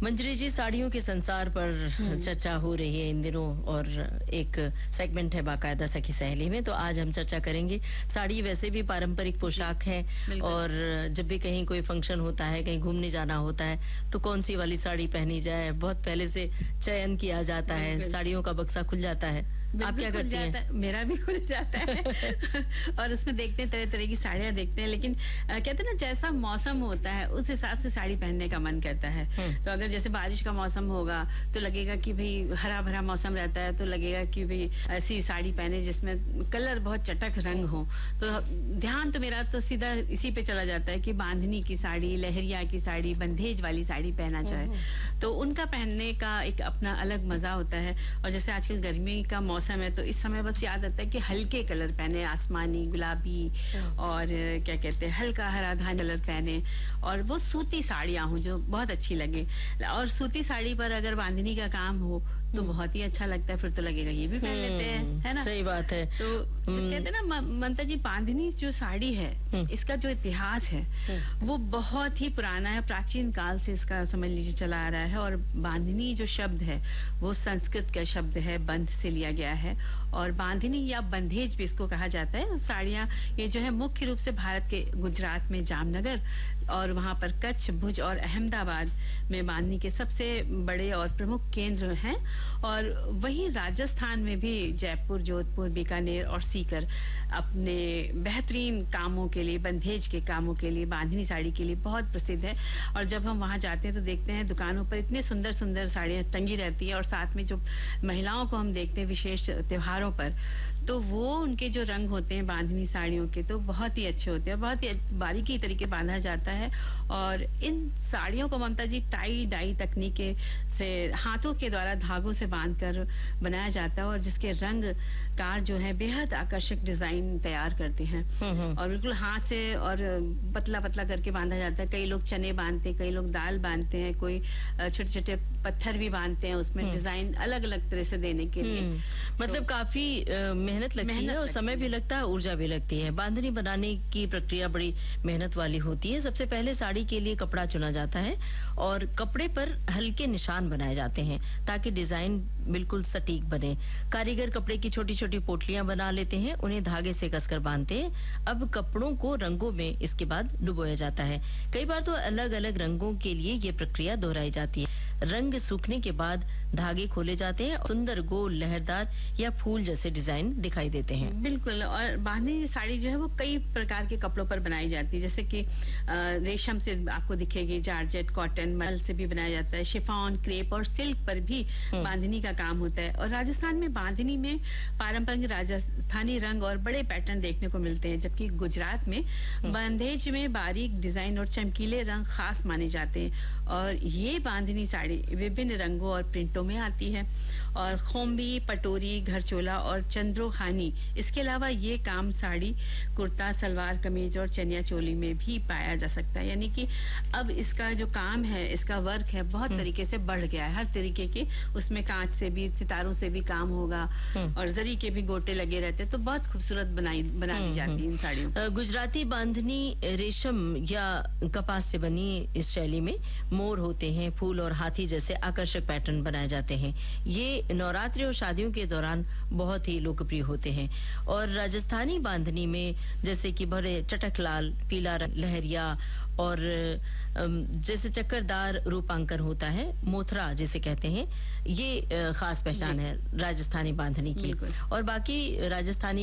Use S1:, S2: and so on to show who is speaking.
S1: मंजरी जी, साड़ियों के संसार पर चर्चा हो रही है इन दिनों और एक सेगमेंट है बाकायदा सखी सहेली में। तो आज हम चर्चा करेंगे। साड़ी वैसे भी पारंपरिक पोशाक है और जब भी कहीं कोई फंक्शन होता है, कहीं घूमने जाना होता है तो कौन सी वाली साड़ी पहनी जाए, बहुत पहले से चयन किया जाता है, साड़ियों का बक्सा खुल जाता है। आप क्या करती हैं?
S2: मेरा भी खुल जाता है और उसमें देखते हैं, तरह तरह की साड़ियां देखते हैं, लेकिन कहते हैं ना, जैसा मौसम होता है उस हिसाब से साड़ी पहनने का मन करता है। तो अगर जैसे बारिश का मौसम होगा तो लगेगा कि भाई हरा भरा मौसम रहता है, तो लगेगा कि भाई ऐसी साड़ी पहने जिसमें कलर बहुत चटक रंग हो। तो ध्यान तो मेरा तो सीधा इसी पे चला जाता है कि बांधनी की साड़ी, लहरिया की साड़ी, बंधेज वाली साड़ी पहना जाए। तो उनका पहनने का एक अपना अलग मजा होता है। और जैसे आजकल गर्मी का मौसम है तो इस समय बस याद आता है कि हल्के कलर पहने, आसमानी, गुलाबी और क्या कहते हैं, हल्का हरा धान कलर पहने, और वो सूती साड़ियां हो जो बहुत अच्छी लगे। और सूती साड़ी पर अगर बांधनी का काम हो तो बहुत ही अच्छा लगता है। फिर तो लगेगा ये भी पहन लेते हैं, है ना?
S1: सही बात है।
S2: तो कहते हैं ना ममता जी, बांधनी जो साड़ी है इसका जो इतिहास है वो बहुत ही पुराना है, प्राचीन काल से इसका समझ लीजिए चला आ रहा है। और बांधनी जो शब्द है वो संस्कृत का शब्द है, बंध से लिया गया है। और बांधनी या बंधेज भी इसको कहा जाता है। साड़ियाँ ये जो है मुख्य रूप से भारत के गुजरात में जामनगर और वहाँ पर कच्छ, भुज और अहमदाबाद में बांधनी के सबसे बड़े और प्रमुख केंद्र हैं। और वहीं राजस्थान में भी जयपुर, जोधपुर, बीकानेर और सीकर अपने बेहतरीन कामों के लिए, बंधेज के कामों के लिए, बांधनी साड़ी के लिए बहुत प्रसिद्ध है। और जब हम वहाँ जाते हैं तो देखते हैं दुकानों पर इतने सुंदर सुंदर साड़ियाँ टंगी रहती है। और साथ में जो महिलाओं को हम देखते हैं विशेष त्योहारों पर, तो वो उनके जो रंग होते हैं बांधनी साड़ियों के तो बहुत ही अच्छे होते हैं, बहुत ही बारीकी तरीके बांधा जाता है। और इन साड़ियों को ममता जी टाई डाई तकनीक से हाथों के द्वारा धागों से बांधकर बनाया जाता है, और जिसके रंग कार जो है बेहद आकर्षक डिजाइन तैयार करते हैं। और बिल्कुल हाथ से और पतला पतला करके बांधा जाता है। कई लोग चने बांधते हैं, कई लोग दाल बांधते हैं, कोई छोटे छोटे पत्थर भी बांधते हैं उसमें डिजाइन अलग अलग तरह से देने के लिए।
S1: मतलब काफी मेहनत लगती है और समय भी लगता है, ऊर्जा भी लगती है। बांधनी बनाने की प्रक्रिया बड़ी मेहनत वाली होती है। सबसे पहले साड़ी के लिए कपड़ा चुना जाता है और कपड़े पर हल्के निशान बनाए जाते हैं ताकि डिजाइन बिल्कुल सटीक बने। कारीगर कपड़े की छोटी छोटी पोटलियां बना लेते हैं, उन्हें धागे से कसकर बांधते हैं। अब कपड़ों को रंगों में इसके बाद डुबोया जाता है। कई बार तो अलग अलग रंगों के लिए ये प्रक्रिया दोहराई जाती है। रंग सूखने के बाद धागे खोले जाते हैं, सुंदर गोल, लहरदार या फूल जैसे डिजाइन दिखाई देते हैं।
S2: बिल्कुल। और बांधनी साड़ी जो है वो कई प्रकार के कपड़ों पर बनाई जाती है, जैसे कि रेशम से आपको दिखेगी, जारजेट, कॉटन, मल से भी बनाया जाता है, शिफॉन, क्रेप और सिल्क पर भी बांधनी का काम होता है। और राजस्थान में बांधनी में पारंपरिक राजस्थानी रंग और बड़े पैटर्न देखने को मिलते हैं, जबकि गुजरात में बंधेज में बारीक डिजाइन और चमकीले रंग खास माने जाते हैं। और ये बांधनी साड़ी विभिन्न रंगों और प्रिंटों में आती है। और खोम्बी, पटोरी, घरचोला और चंद्रोखानी, इसके अलावा ये काम साड़ी, कुर्ता, सलवार कमीज और चनिया चोली में भी पाया जा सकता है। यानी कि अब इसका जो काम है, इसका वर्क है, बहुत तरीके से बढ़ गया है। हर तरीके के उसमें कांच से भी, सितारों से भी काम होगा और जरी के भी गोटे लगे रहते हैं। तो बहुत खूबसूरत बना दी जाती है इन साड़ियों।
S1: गुजराती बांधनी रेशम या कपास से बनी इस शैली में मोर होते हैं, फूल और हाथी जैसे आकर्षक पैटर्न बनाए जाते हैं। ये नवरात्रि और शादियों के दौरान बहुत ही लोकप्रिय होते हैं। और राजस्थानी बांधनी में जैसे कि बड़े चटक लाल, पीला रंग, लहरिया और जैसे चक्करदार रूपांकन होता है, मोथरा जिसे कहते हैं, ये खास पहचान है राजस्थानी बांधनी की। और बाकी राजस्थानी